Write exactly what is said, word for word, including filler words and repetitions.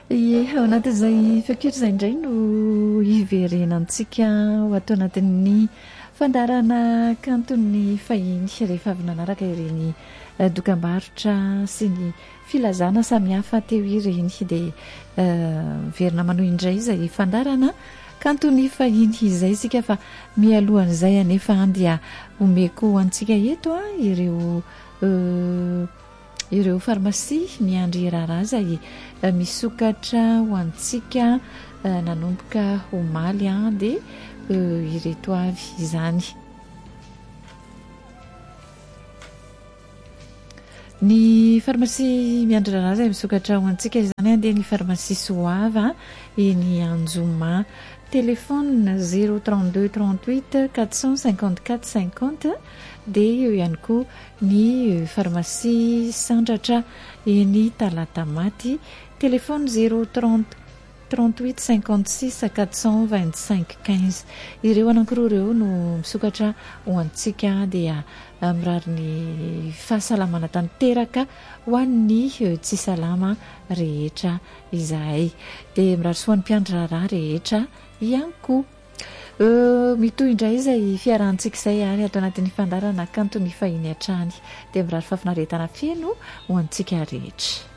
Ie, ao anatin'izay fekotra izay indray no hiverenantsika ho atao anatin'ny fandarana kanton'ny fahiny rehefa avy nanaraka ireny eh, dokam-barotra sy ny filazana samihafa teo ireny dia eh, verina manohy indray izay fandarana kanton'ny fahiny izay isika fa mialohan'izay anefa dia omeko antsika eto a ireo eh, ireo farmasia miandry raharaha izay uh, misokatra ho antsika uh, nanomboka omaly a dia uh, ireto avy izany. Ny farmasia miandry raharaha izay misokatra ho antsika izany a dia ny farmasia Soava eny Anjoma. Téléphone zéro trente-deux trente-huit quatre cent cinquante-quatre cinquante dia eo ihany koa ny farmasia Sandratra eny Talatamaty. Téléphone zéro trente trente-huit cinquante-six quatre cent vingt-cinq quinze. Ireo anankiroa ireo no misokatra ho antsika dia mirary ny fahasalamana tanteraka ho an'ny tsy salama rehetra izay dia mirary soan'ny mpiandry raharaha rehetra ihany koa. Uh, mitohy indray izay fiarahantsika izay ary atao anatin'ny fandarana kanton'ny fahiny hatrany dia mirary fafinaretana feno ho antsika rehetra.